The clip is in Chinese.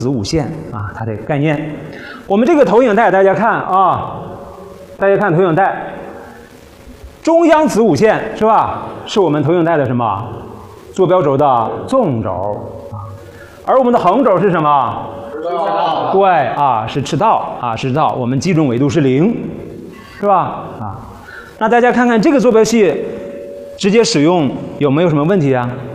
子午线啊，它的概念。我们这个投影带，大家看啊，大家看投影带，中央子午线是吧？是我们投影带的什么？坐标轴的纵轴啊，而我们的横轴是什么？赤道。对啊，是赤道啊，是赤道。我们基准纬度是0，是吧？啊，那大家看看这个坐标系直接使用有没有什么问题啊？